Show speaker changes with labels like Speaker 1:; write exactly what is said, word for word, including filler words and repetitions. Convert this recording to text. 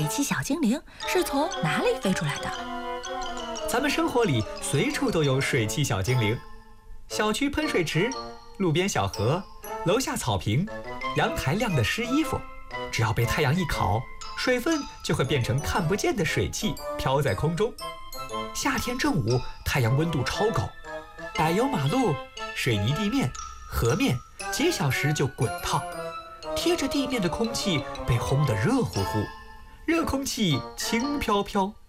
Speaker 1: 汽小精灵是从哪里飞出来的？
Speaker 2: 咱们生活里随处都有水汽小精灵，小区喷水池、路边小河、楼下草坪、阳台晾的湿衣服，只要被太阳一烤，水分就会变成看不见的水汽，飘在空中。夏天正午，太阳温度超高，柏油马路、水泥地面、河面几小时就滚烫，贴着地面的空气被烘得热乎乎，热空气轻飘飘，